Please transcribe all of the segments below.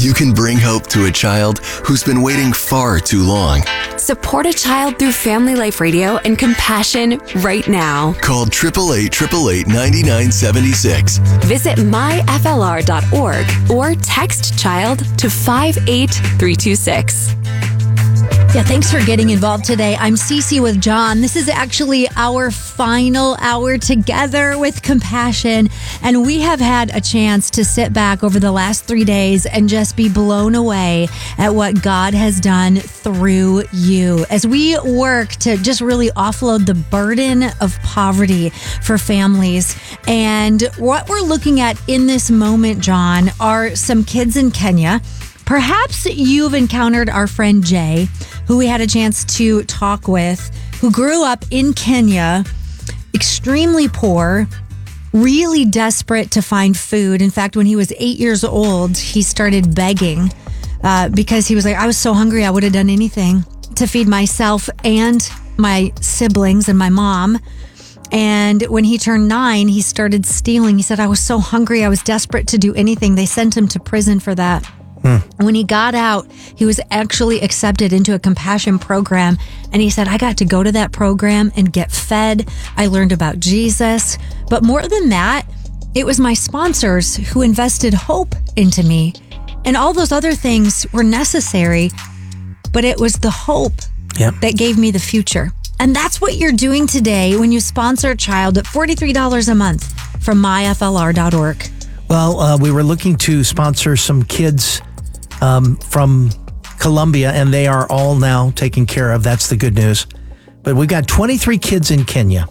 You can bring hope to a child who's been waiting far too long. Support a child through Family Life Radio and Compassion right now. Call 888-888-9976. Visit myflr.org or text child to 58326. Yeah, thanks for getting involved today. I'm Cece with John. This is actually our final hour together with Compassion, and we have had a chance to sit back over the last 3 days and just be blown away at what God has done through you as we work to just really offload the burden of poverty for families. And what we're looking at in this moment, John, are some kids in Kenya. Perhaps you've encountered our friend Jay, who we had a chance to talk with, who grew up in Kenya, extremely poor, really desperate to find food. In fact, when he was 8 years old, he started begging because he was like, I was so hungry, I would have done anything to feed myself and my siblings and my mom. And when he turned 9, he started stealing. He said, I was so hungry, I was desperate to do anything. They sent him to prison for that. When he got out, he was actually accepted into a compassion program. And he said, I got to go to that program and get fed. I learned about Jesus. But more than that, it was my sponsors who invested hope into me. And all those other things were necessary, but it was the hope that gave me the future. And that's what you're doing today when you sponsor a child at $43 a month from myflr.org. Well, we were looking to sponsor some kids from Colombia, and they are all now taken care of. That's the good news. But we got 23 kids in Kenya.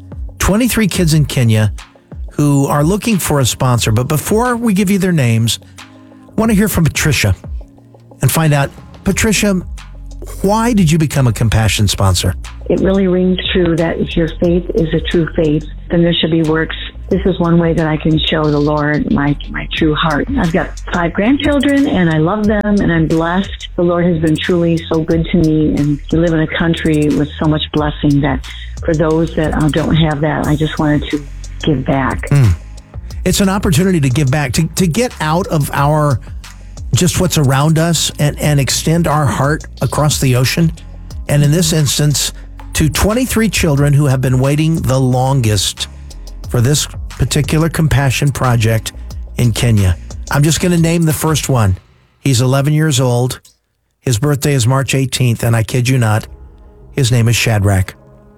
23 kids in Kenya who are looking for a sponsor. But before we give you their names, I want to hear from Patricia and find out, Patricia, why did you become a Compassion sponsor? It really rings true that if your faith is a true faith, then there should be works. This is one way that I can show the Lord my true heart. I've got 5 grandchildren, and I love them, and I'm blessed. The Lord has been truly so good to me, and we live in a country with so much blessing that for those that don't have that, I just wanted to give back. It's an opportunity to give back, to get out of our just what's around us and extend our heart across the ocean. And in this instance, to 23 children who have been waiting the longest for this particular Compassion project in Kenya. I'm just going to name the first one. He's 11 years old. His birthday is March 18th, and I kid you not, his name is Shadrach.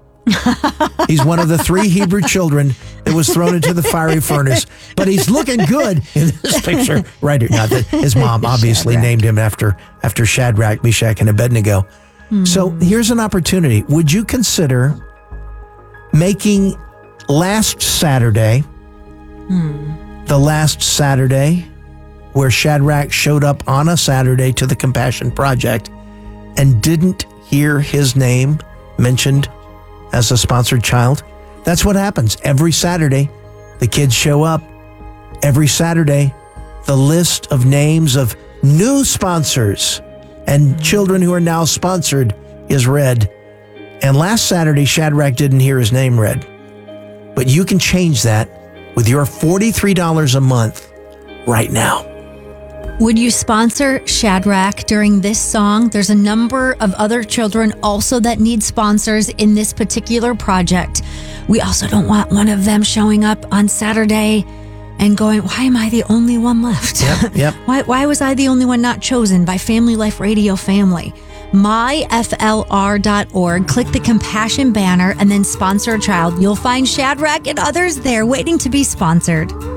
He's one of the 3 Hebrew children that was thrown into the fiery furnace, but he's looking good in this picture right here. Now, his mom obviously named him after Shadrach, Meshach, and Abednego. So here's an opportunity. Would you consider making last Saturday, the last Saturday where Shadrach showed up on a Saturday to the Compassion Project and didn't hear his name mentioned as a sponsored child? That's what happens. Every Saturday, the kids show up. Every Saturday, the list of names of new sponsors and children who are now sponsored is read. And last Saturday, Shadrach didn't hear his name read. But you can change that with your $43 a month right now. Would you sponsor Shadrach during this song? There's a number of other children also that need sponsors in this particular project. We also don't want one of them showing up on Saturday and going, why am I the only one left? Yep. Why was I the only one not chosen by Family Life Radio family? myflr.org. Click the Compassion banner and then sponsor a child. You'll find Shadrach and others there waiting to be sponsored.